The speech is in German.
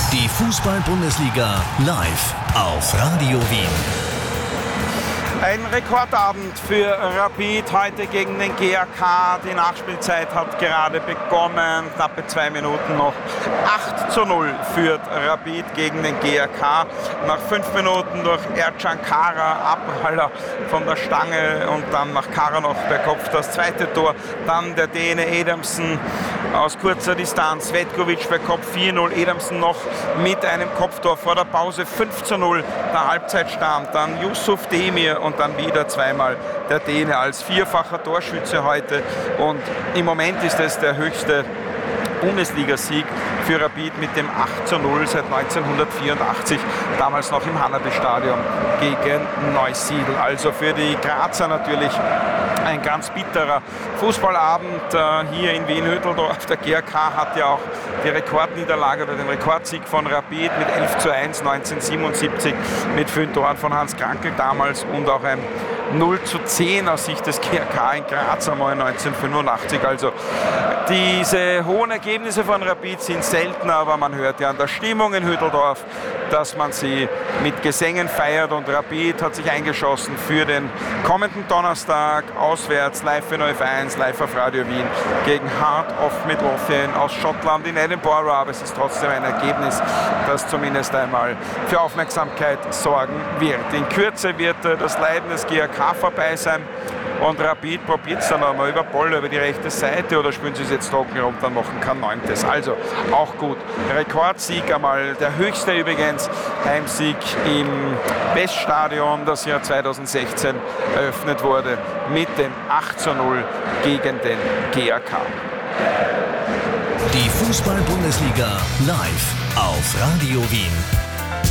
Die Fußball-Bundesliga live auf Radio Wien. Ein Rekordabend für Rapid heute gegen den GAK. Die Nachspielzeit hat gerade begonnen. Knappe 2 Minuten noch. 8:0 führt Rapid gegen den GAK. Nach 5 Minuten durch Ercan Kara, Abpraller von der Stange und dann nach Kara noch per Kopf das zweite Tor. Dann der Däne Adamsen aus kurzer Distanz. Vetkovic per Kopf 4:0. Adamsen noch mit einem Kopftor vor der Pause 5:0. Der Halbzeitstand. Dann Yusuf Demir und dann wieder zweimal der Däne als vierfacher Torschütze heute. Und im Moment ist es der höchste Bundesligasieg für Rapid mit dem 8:0 seit 1984, damals noch im Hanabi-Stadion gegen Neusiedl. Also für die Grazer natürlich ein ganz bitterer Fußballabend hier in Wien-Hütteldorf. Der GAK hat ja auch die Rekordniederlage oder den Rekordsieg von Rapid mit 11:1 1977 mit 5 Toren von Hans Krankl damals und auch ein 0:10 aus Sicht des GAK in Graz einmal 1985. Also diese hohen Ergebnisse von Rapid sind selten, aber man hört ja an der Stimmung in Hütteldorf, dass man sie mit Gesängen feiert, und Rapid hat sich eingeschossen für den kommenden Donnerstag auswärts live für ORF1, live auf Radio Wien gegen Heart of Midlothian aus Schottland in Edinburgh. Aber es ist trotzdem ein Ergebnis, das zumindest einmal für Aufmerksamkeit sorgen wird. In Kürze wird das Leiden des GAK vorbei sein. Und Rapid probiert es dann einmal über Boll, über die rechte Seite, oder spielen sie es jetzt trocken runter und machen kein 9. Also auch gut. Rekordsieg einmal, der höchste übrigens, Heimsieg im Weststadion, das Jahr 2016 eröffnet wurde, mit dem 8:0 gegen den GAK. Die Fußball-Bundesliga live auf Radio Wien.